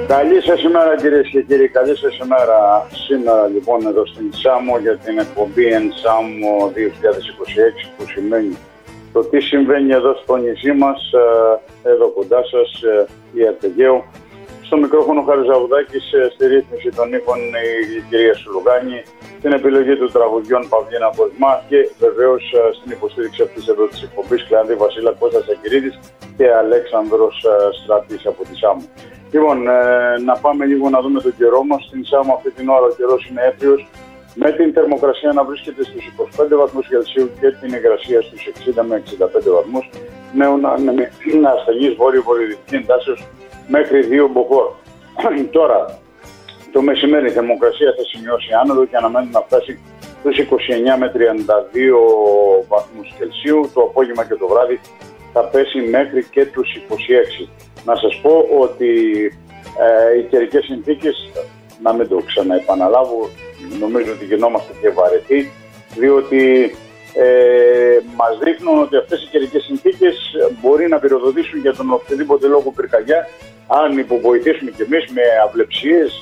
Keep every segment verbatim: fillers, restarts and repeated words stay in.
Καλή σας ημέρα κυρίες και κύριοι, καλή σας ημέρα. Σήμερα λοιπόν εδώ στην Σάμο για την εκπομπή Εν Σάμο δύο χιλιάδες είκοσι έξι, που σημαίνει το τι συμβαίνει εδώ στο νησί μας, εδώ κοντά σας, η Αρτεγέου. Στο μικρόφωνο Χάρης Ζαβουδάκης, στη ρύθμιση των ήχων η κυρία Σουλουγάνη, στην επιλογή του τραγουδιών Παυλίνα Κοσμά και βεβαίως στην υποστήριξη αυτής εδώ της εκπομπής Κλάνδη Βασίλα Κώστας Ακυρίδης και Αλέξανδρος Στράτης από τη Σάμο. Λοιπόν, ε, να πάμε λίγο να δούμε τον καιρό μας. Στην Σάμο αυτή την ώρα ο καιρός είναι έθριος, με την θερμοκρασία να βρίσκεται στους είκοσι πέντε βαθμούς Κελσίου και την υγρασία στους εξήντα με εξήντα πέντε βαθμούς, με ένα ασθενής βόρειο-βορειοδυτική εντάσεως μέχρι δύο μποφόρ. Τώρα, το μεσημέρι η θερμοκρασία θα σημειώσει άνοδο και αναμένει να φτάσει στους είκοσι εννέα με τριάντα δύο βαθμούς Κελσίου. Το απόγευμα και το βράδυ θα πέσει μέχρι και τους είκοσι έξι. Να σας πω ότι ε, οι καιρικές συνθήκες, να μην το ξαναεπαναλάβω, νομίζω ότι γινόμαστε και βαρετοί, διότι ε, μας δείχνουν ότι αυτές οι καιρικές συνθήκες μπορεί να πυροδοτήσουν για τον οποιοδήποτε λόγο πυρκαγιά, αν υποβοηθήσουμε κι εμείς με αυλεψίες,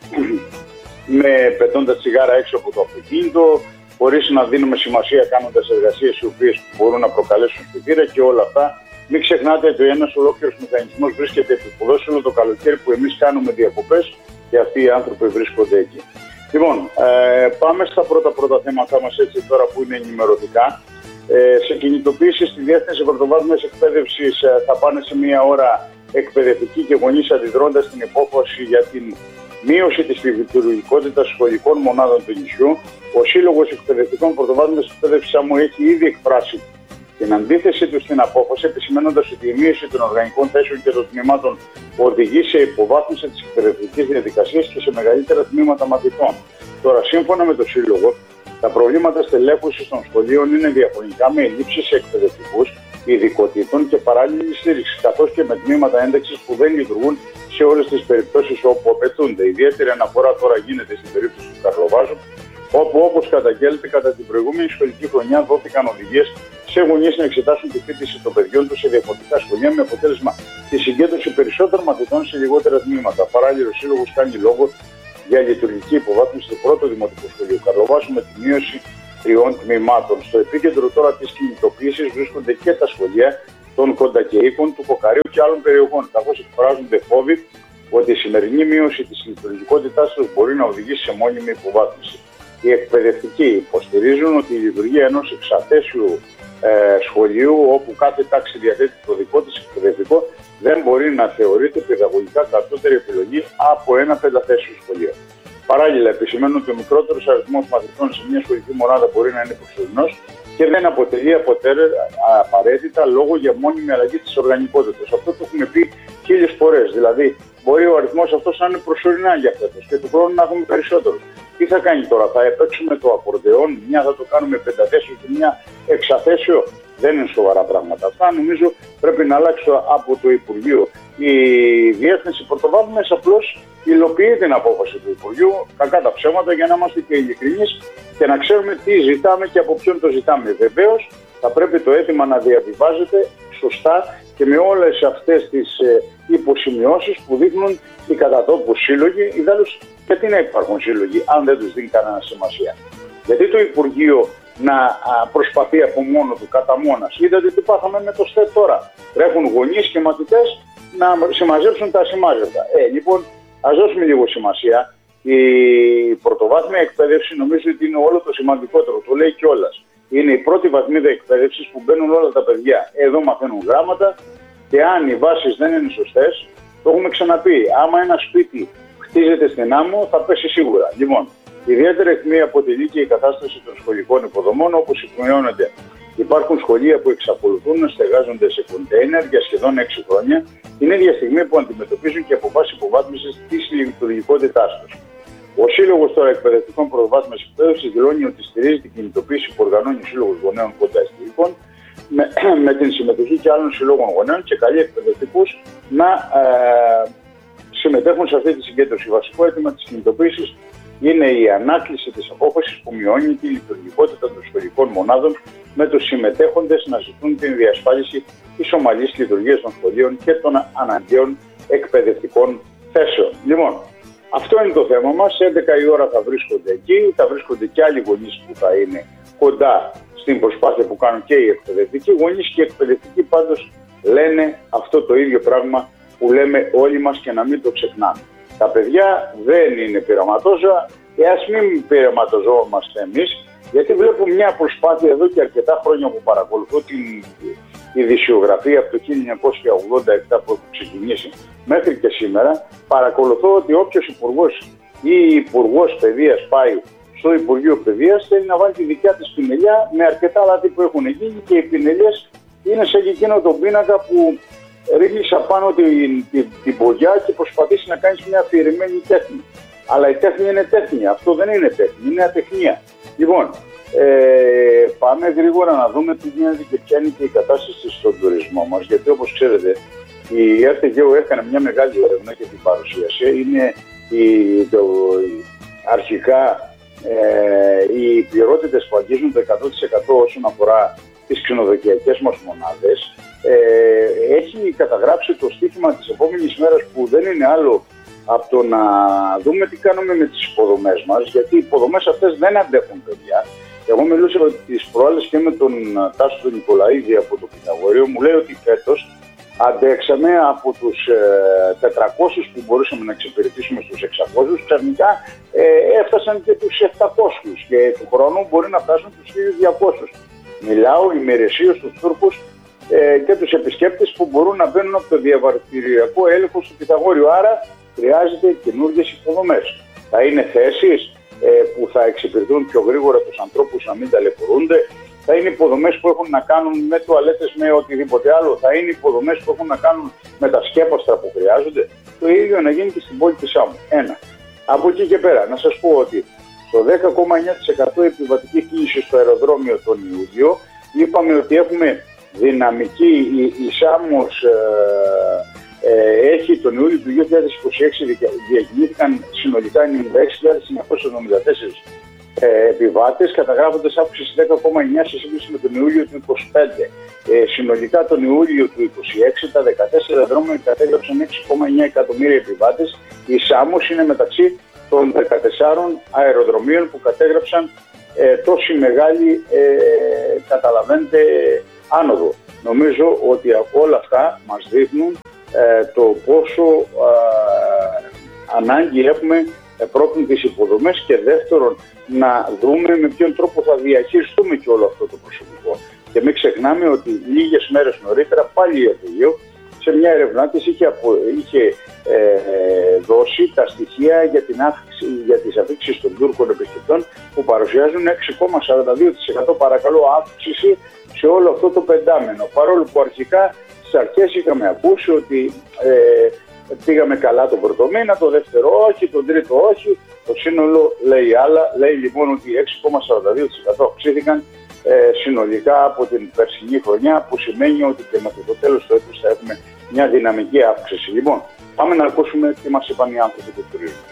με πετώντας τσιγάρα έξω από το αυτοκίνητο, χωρίς να δίνουμε σημασία κάνοντας εργασίες οι οποίες μπορούν να προκαλέσουν σπιτήρα και όλα αυτά. Μην ξεχνάτε ότι ένας ολόκληρος μηχανισμός βρίσκεται επιποδός όλο το καλοκαίρι που εμείς κάνουμε διακοπές και αυτοί οι άνθρωποι βρίσκονται εκεί. Λοιπόν, ε, πάμε στα πρώτα πρώτα θέματα μας έτσι τώρα που είναι ενημερωτικά. Ε, σε κινητοποίηση στη Διεύθυνση Πρωτοβάθμιας Εκπαίδευσης ε, θα πάνε σε μία ώρα εκπαιδευτικοί και γονείς αντιδρώντας την υπόφαση για την μείωση της λειτουργικότητας σχολικών μονάδων του νησιού. Ο Σύλλογος Εκπαιδευτικών Πρωτοβάθμιας Εκπαίδευσης ΣΑΜΟ έχει ήδη εκφράσει την αντίθεση του στην απόφαση, επισημένοντας ότι η μείωση των οργανικών θέσεων και των τμήματων οδηγεί σε υποβάθμιση της εκπαιδευτικής διαδικασίας και σε μεγαλύτερα τμήματα μαθητών. Τώρα, σύμφωνα με το Σύλλογο, τα προβλήματα στελέχωσης των σχολείων είναι διαχρονικά με ελλείψεις σε εκπαιδευτικούς, ειδικοτήτων και παράλληλη στήριξη, καθώς και με τμήματα ένταξης που δεν λειτουργούν σε όλες τις περιπτώσεις όπου απαιτούνται. Ιδιαίτερη αναφορά τώρα γίνεται στην περίπτωση του Καρλοβάζου, όπου όπως καταγγέλλεται κατά την προηγούμενη σχολική χρονιά δόθηκαν οδηγίες σε γονείς να εξετάσουν τη φοιτηση των παιδιών τους σε διαφορετικά σχολεία, με αποτέλεσμα τη συγκέντρωση περισσότερων μαθητών σε λιγότερα τμήματα. Παράλληλα, ο Σύλλογος κάνει λόγο για λειτουργική υποβάθμιση του πρώτου δημοτικού σχολείου Καρλοβάζου με τη μείωση τριών τμήματων. Στο επίκεντρο τώρα της κινητοποίησης βρίσκονται και τα σχολεία των Κοντακεϊκών, του Κοκαρίου και άλλων περιοχών, καθώς εκφράζονται φόβοι ότι η σημερινή μείωση της λειτουργικότητάς τους μπορεί να οδηγήσει σε μόνιμη υποβάθμιση. Οι εκπαιδευτικοί υποστηρίζουν ότι η λειτουργία ενός εξαθέσιου ε, σχολείου, όπου κάθε τάξη διαθέτει το δικό της εκπαιδευτικό, δεν μπορεί να θεωρείται παιδαγωγικά κατώτερη επιλογή από ένα πενταθέσιο σχολείο. Παράλληλα, επισημαίνουν ότι ο μικρότερος αριθμός μαθητών σε μια σχολική μονάδα μπορεί να είναι προσωρινός και δεν αποτελεί απαραίτητα λόγο για μόνιμη αλλαγή της οργανικότητας. Αυτό το έχουμε πει χίλιες φορές. Δηλαδή, μπορεί ο αριθμός αυτός να είναι προσωρινά για φέτος και του χρόνου να έχουμε περισσότερους. Τι θα κάνει τώρα, θα επέξουμε το ακορντεόν, μια θα το κάνουμε πενταθέσιο και μια εξαθέσιο. Δεν είναι σοβαρά πράγματα αυτά. Νομίζω πρέπει να αλλάξει από το Υπουργείο. Η Διεύθυνση Πρωτοβάθμιας απλώς υλοποιεί την απόφαση του Υπουργείου, κακά τα ψέματα, για να είμαστε και ειλικρινείς και να ξέρουμε τι ζητάμε και από ποιον το ζητάμε. Βεβαίως θα πρέπει το αίτημα να διαβιβάζεται σωστά και με όλες αυτές τις ε, υποσημειώσεις που δείχνουν οι κατατόπου σύλλογοι. Ιδάλλως, γιατί να υπάρχουν σύλλογοι αν δεν τους δίνει κανένα σημασία? Γιατί το Υπουργείο να προσπαθεί από μόνο του, κατά μόνας? Είδατε τι πάθαμε με το ΣΤΕ τώρα. Τρέχουν γονείς και μαθητές να συμμαζέψουν τα ασημάζευτα. Ε, λοιπόν, ας δώσουμε λίγο σημασία. Η πρωτοβάθμια εκπαίδευση νομίζω ότι είναι όλο το σημαντικότερο. Το λέει κιόλας. Είναι η πρώτη βαθμίδα εκπαίδευσης που μπαίνουν όλα τα παιδιά. Εδώ μαθαίνουν γράμματα και αν οι βάσεις δεν είναι σωστές, το έχουμε ξαναπεί. Άμα ένα σπίτι χτίζεται στην άμμο, θα πέσει σίγουρα. Λοιπόν, ιδιαίτερα αιχμή αποτελεί και η κατάσταση των σχολικών υποδομών, όπως σημειώνεται. Υπάρχουν σχολεία που εξακολουθούν να στεγάζονται σε κοντέινερ για σχεδόν έξι χρόνια, την ίδια στιγμή που αντιμετωπίζουν και αποφάσεις υποβάθμισης της λειτουργικότητάς τους. Ο Σύλλογος τώρα Εκπαιδευτικών Πρωτοβάθμιας Εκπαίδευσης δηλώνει ότι στηρίζει την κινητοποίηση που οργανώνει ο Σύλλογος Γονέων Κοντακεϊκών με, με την συμμετοχή και άλλων συλλόγων γονέων και καλεί εκπαιδευτικούς να ε, συμμετέχουν σε αυτή τη συγκέντρωση. Βασικό αίτημα της κινητοποίησης είναι η ανάκληση της απόφασης που μειώνει τη λειτουργικότητα των σχολικών μονάδων, με τους συμμετέχοντες να ζητούν την διασφάλιση της ομαλής λειτουργίας των σχολείων και των αναγκαίων εκπαιδευτικών θέσεων. Λοιπόν, αυτό είναι το θέμα μας. έντεκα η ώρα θα βρίσκονται εκεί, θα βρίσκονται και άλλοι γονείς που θα είναι κοντά στην προσπάθεια που κάνουν και οι εκπαιδευτικοί. Γονείς και οι εκπαιδευτικοί πάντως λένε αυτό το ίδιο πράγμα που λέμε όλοι μας και να μην το ξεχνάμε. Τα παιδιά δεν είναι πειραματόζωα, και ας μην πειραματοζώμαστε εμείς, γιατί βλέπω μια προσπάθεια εδώ και αρκετά χρόνια που παρακολουθώ την ειδησιογραφία από το χίλια εννιακόσια ογδόντα επτά που έχω ξεκινήσει μέχρι και σήμερα. Παρακολουθώ ότι όποιος υπουργός ή υπουργός παιδείας πάει στο Υπουργείο Παιδείας θέλει να βάλει τη δικιά της πινελιά με αρκετά λάθη που έχουν γίνει, και οι πινελιές είναι σαν και εκείνο τον πίνακα που ρίχνεις απάνω την, την, την πογιά και προσπαθείς να κάνεις μια αφιερεμένη τέχνη. Αλλά η τέχνη είναι τέχνη, αυτό δεν είναι τέχνη, είναι ατεχνία. Λοιπόν, ε, πάμε γρήγορα να δούμε τι γίνεται και ποια είναι και η κατάσταση στον τουρισμό μας. Γιατί όπως ξέρετε, η ΕΡΤ-ΓΕΟ έκανε μια μεγάλη έρευνα και την παρουσίασε. Είναι η, το, αρχικά ε, οι πληρότητες που αγγίζουν το εκατό τοις εκατό όσον αφορά τις ξενοδοχειακές μας μονάδες. Ε, έχει καταγράψει το στοίχημα της επόμενης μέρας, που δεν είναι άλλο από το να δούμε τι κάνουμε με τις υποδομές μας, γιατί οι υποδομές αυτές δεν αντέχουν, παιδιά. Εγώ μιλούσα τις προάλλες και με τον Τάσο τον Νικολαίδη από το Πυθαγορείο, μου λέει ότι φέτος αντέξαμε από τους ε, τετρακόσιους που μπορούσαμε να εξυπηρετήσουμε στους εξακόσιους, ξαφνικά ε, έφτασαν και τους επτακόσιους και του χρόνου μπορεί να φτάσουν τους χίλια διακόσιους. Μιλάω ημερησίως στους Τούρκους ε, και τους επισκέπτες που μπορούν να μπαίνουν από το διαβατηριακό έλεγχο στο Πυθαγόριο. Άρα χρειάζεται καινούργιες υποδομές. Θα είναι θέσεις ε, που θα εξυπηρετούν πιο γρήγορα τους ανθρώπους να μην ταλαιπωρούνται. Θα είναι υποδομές που έχουν να κάνουν με τουαλέτες, με οτιδήποτε άλλο. Θα είναι υποδομές που έχουν να κάνουν με τα σκέπαστρα που χρειάζονται. Το ίδιο να γίνει και στην πόλη της Σάμου. Ένα. Από εκεί και πέρα, να σας πω ότι στο δέκα κόμμα εννιά τοις εκατό επιβατική κίνηση στο αεροδρόμιο τον Ιούλιο, είπαμε ότι έχουμε δυναμική. Η, η Σάμος ε, ε, έχει τον Ιούλιο του δύο χιλιάδες είκοσι έξι διακινήθηκαν συνολικά ενενήντα έξι χιλιάδες εννιακόσιοι εβδομήντα τέσσερις ε, επιβάτες, καταγράφοντας αύξηση δέκα κόμμα εννιά σε σύγκριση με τον Ιούλιο του είκοσι πέντε. Ε, συνολικά τον Ιούλιο του είκοσι έξι τα δεκατέσσερα αεροδρόμια κατέγραψαν έξι κόμμα εννιά εκατομμύρια επιβάτες. Η Σάμος είναι μεταξύ των δεκατεσσάρων αεροδρομίων που κατέγραψαν ε, τόση μεγάλη, ε, καταλαβαίνετε, άνοδο. Νομίζω ότι όλα αυτά μας δείχνουν ε, το πόσο ε, ανάγκη έχουμε ε, πρώτον τις υποδομές και δεύτερον να δούμε με ποιον τρόπο θα διαχειριστούμε και όλο αυτό το προσωπικό. Και μην ξεχνάμε ότι λίγες μέρες νωρίτερα πάλι η ΕΡΤ-ΓΕΟ σε μια ερευνά της είχε, απο, είχε ε, δώσει τα στοιχεία για, την αύξηση, για τις αφήξεις των Τούρκων επισκεπτών που παρουσιάζουν έξι κόμμα σαράντα δύο τοις εκατό παρακαλώ αύξηση σε όλο αυτό το πεντάμενο. Παρόλο που αρχικά στις αρχές είχαμε ακούσει ότι ε, πήγαμε καλά τον πρώτο μήνα, το δεύτερο όχι, τον τρίτο όχι, το σύνολο λέει άλλα. Λέει λοιπόν ότι έξι κόμμα σαράντα δύο τοις εκατό αυξήθηκαν ε, συνολικά από την περσινή χρονιά, που σημαίνει ότι και μέχρι το τέλος του έτους θα έχουμε μια δυναμική αύξηση. Λοιπόν, πάμε να ακούσουμε τι μας είπαν οι άνθρωποι του τουρισμού.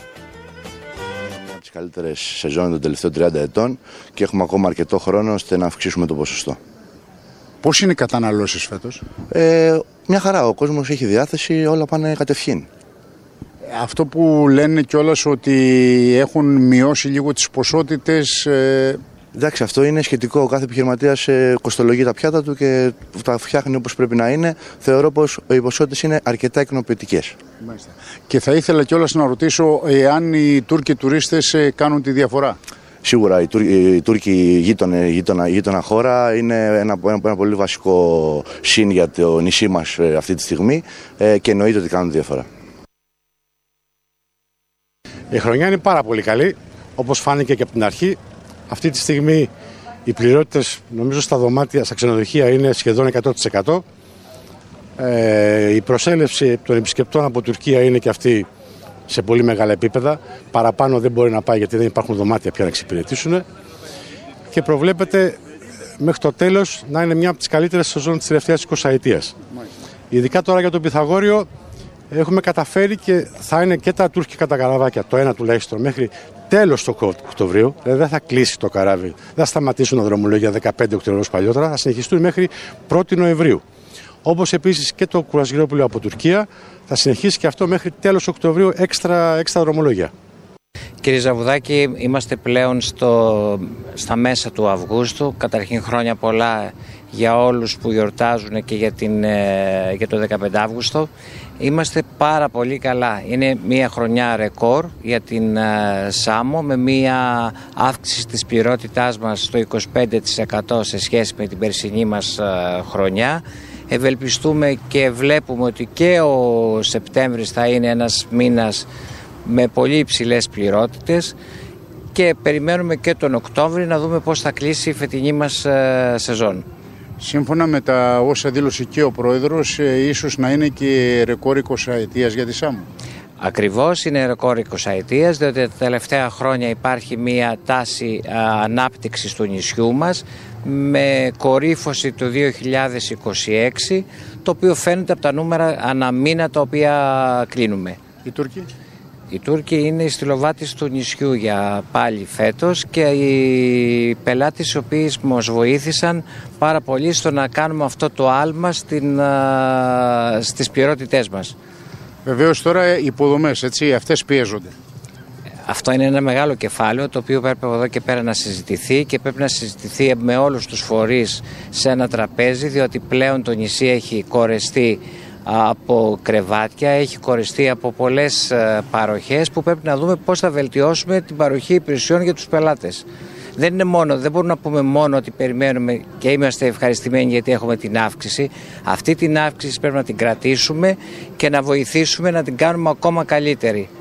Μια από τις καλύτερες σεζόν των τελευταίων τριάντα ετών και έχουμε ακόμα αρκετό χρόνο ώστε να αυξήσουμε το ποσοστό. Πώς είναι οι καταναλώσεις φέτος? Ε, μια χαρά, ο κόσμος έχει διάθεση, όλα πάνε κατευχήν. Αυτό που λένε κιόλας ότι έχουν μειώσει λίγο τις ποσότητες. Ε... Εντάξει, αυτό είναι σχετικό. Ο κάθε επιχειρηματίας ε, κοστολογεί τα πιάτα του και τα φτιάχνει όπως πρέπει να είναι. Θεωρώ πως οι ποσότητες είναι αρκετά ικανοποιητικές. Μάλιστα. Και θα ήθελα κιόλας να ρωτήσω εάν οι Τούρκοι τουρίστες ε, κάνουν τη διαφορά. Σίγουρα η, Τουρ, η Τούρκη γείτονα, γείτονα, γείτονα χώρα είναι ένα, ένα, ένα πολύ βασικό συν για το νησί μας ε, αυτή τη στιγμή ε, και εννοείται ότι κάνουν τη διαφορά. Η χρονιά είναι πάρα πολύ καλή, όπως φάνηκε και από την αρχή. Αυτή τη στιγμή οι πληρότητες, νομίζω, στα δωμάτια, στα ξενοδοχεία είναι σχεδόν εκατό τοις εκατό. Ε, η προσέλευση των επισκεπτών από Τουρκία είναι και αυτή σε πολύ μεγάλα επίπεδα. Παραπάνω δεν μπορεί να πάει γιατί δεν υπάρχουν δωμάτια πια να εξυπηρετήσουν. Και προβλέπεται μέχρι το τέλος να είναι μια από τις καλύτερες σεζόν της τελευταίας εικοσαετίας. Ειδικά τώρα για το Πυθαγόριο έχουμε καταφέρει και θα είναι και τα τουρκικά τα καραβάκια, το ένα τουλάχιστον, μέχρι τέλος του Οκτωβρίου. Δηλαδή δεν θα κλείσει το καράβι, δεν θα σταματήσουν να δρομολογούν για δεκαπέντε Οκτωβρίου παλιότερα, θα συνεχιστούν μέχρι πρώτη Νοεμβρίου. Όπως επίσης και το κουρασγερόπουλο από Τουρκία. Θα συνεχίσει και αυτό μέχρι τέλος Οκτωβρίου έξτρα, έξτρα δρομολόγια. Κύριε Ζαβουδάκη, είμαστε πλέον στο, στα μέσα του Αυγούστου. Καταρχήν χρόνια πολλά για όλους που γιορτάζουν και για, την, για το δεκαπέντε Αύγουστο. Είμαστε πάρα πολύ καλά. Είναι μια χρονιά ρεκόρ για την Σάμο, με μια αύξηση της πληρότητάς μας στο είκοσι πέντε τοις εκατό σε σχέση με την περσινή μας χρονιά. Ευελπιστούμε και βλέπουμε ότι και ο Σεπτέμβρης θα είναι ένας μήνας με πολύ υψηλές πληρότητες και περιμένουμε και τον Οκτώβρη να δούμε πώς θα κλείσει η φετινή μας σεζόν. Σύμφωνα με τα όσα δήλωσε και ο Πρόεδρος, ίσως να είναι και ρεκόρ εικοσαετίας για τη Σάμο. Ακριβώς, είναι ρεκόρ εικοσαετίας, διότι τα τελευταία χρόνια υπάρχει μια τάση ανάπτυξης του νησιού μας με κορύφωση το δύο χιλιάδες είκοσι έξι, το οποίο φαίνεται από τα νούμερα ανά μήνα τα οποία κλείνουμε. Οι Τούρκοι? Οι Τούρκοι είναι οι στυλοβάτες του νησιού για πάλι φέτος και οι πελάτες οι οποίοι μας βοήθησαν πάρα πολύ στο να κάνουμε αυτό το άλμα στην, στις πληρότητές μας. Βεβαίως τώρα οι υποδομές, έτσι, αυτές πιέζονται. Αυτό είναι ένα μεγάλο κεφάλαιο το οποίο πρέπει από εδώ και πέρα να συζητηθεί και πρέπει να συζητηθεί με όλους τους φορείς σε ένα τραπέζι, διότι πλέον το νησί έχει κορεστεί από κρεβάτια, έχει κορεστεί από πολλές παροχές που πρέπει να δούμε πώς θα βελτιώσουμε την παροχή υπηρεσιών για τους πελάτες. Δεν είναι μόνο, δεν μπορούμε να πούμε μόνο ότι περιμένουμε και είμαστε ευχαριστημένοι γιατί έχουμε την αύξηση. Αυτή την αύξηση πρέπει να την κρατήσουμε και να βοηθήσουμε να την κάνουμε ακόμα καλύτερη.